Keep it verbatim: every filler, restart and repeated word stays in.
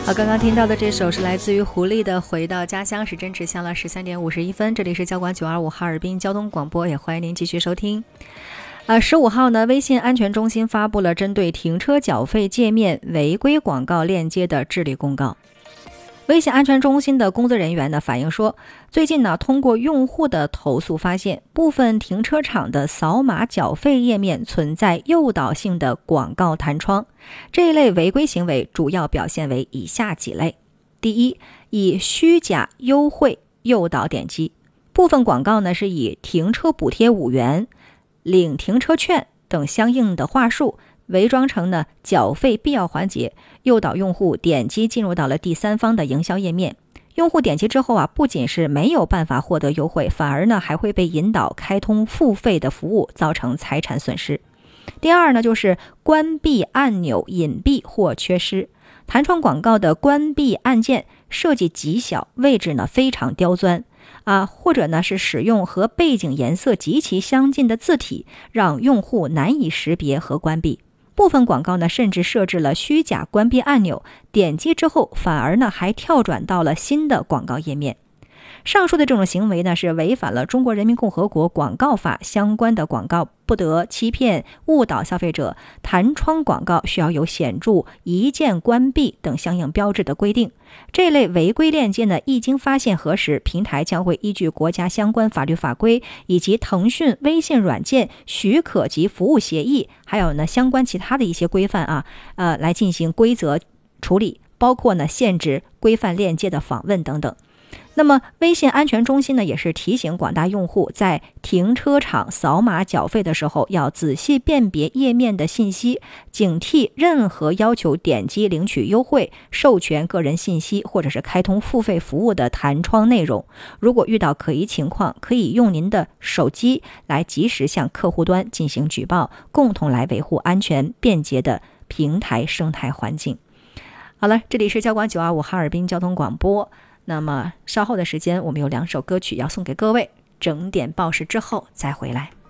好，刚刚听到的这首是来自于狐狸的《回到家乡》，时针指向了十三点五十一分。这里是交广九二五哈尔滨交通广播，也欢迎您继续收听。呃，十五号呢，微信安全中心发布了针对停车缴费界面违规广告链接的治理公告。微信安全中心的工作人员呢反映说，最近呢通过用户的投诉发现，部分停车场的扫码缴费页面存在诱导性的广告弹窗。这一类违规行为主要表现为以下几类：第一，以虚假优惠诱导点击。部分广告呢是以停车补贴五元、领停车券等相应的话术伪装成呢缴费必要环节，诱导用户点击进入到了第三方的营销页面。用户点击之后啊，不仅是没有办法获得优惠，反而呢还会被引导开通付费的服务，造成财产损失。第二呢，就是关闭按钮隐蔽或缺失。弹窗广告的关闭按键设计极小，位置呢非常刁钻啊，或者呢是使用和背景颜色极其相近的字体，让用户难以识别和关闭。部分广告呢甚至设置了虚假关闭按钮，点击之后反而呢还跳转到了新的广告页面。上述的这种行为呢是违反了中国人民共和国广告法相关的广告不得欺骗误导消费者，弹窗广告需要有显著一键关闭等相应标志的规定。这类违规链接呢一经发现核实，平台将会依据国家相关法律法规以及腾讯微信软件许可及服务协议，还有呢相关其他的一些规范啊呃来进行规则处理，包括呢限制规范链接的访问等等。那么微信安全中心呢也是提醒广大用户，在停车场扫码缴费的时候要仔细辨别页面的信息，警惕任何要求点击领取优惠、授权个人信息或者是开通付费服务的弹窗内容。如果遇到可疑情况，可以用您的手机来及时向客户端进行举报，共同来维护安全便捷的平台生态环境。好了，这里是交广九二五哈尔滨交通广播。那么稍后的时间，我们有两首歌曲要送给各位，整点报时之后再回来。